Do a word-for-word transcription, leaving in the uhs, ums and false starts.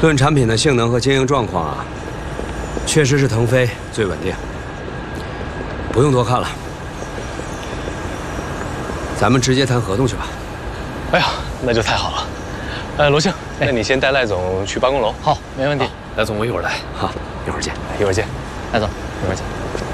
论产品的性能和经营状况啊，确实是腾飞最稳定。不用多看了，咱们直接谈合同去吧。 哎呀，那就太好了。呃，罗庆，那你先带赖总去办公楼。 好，没问题。 赖总，我一会儿来。 好，一会儿见。 一会儿见。 赖总， 一会儿见。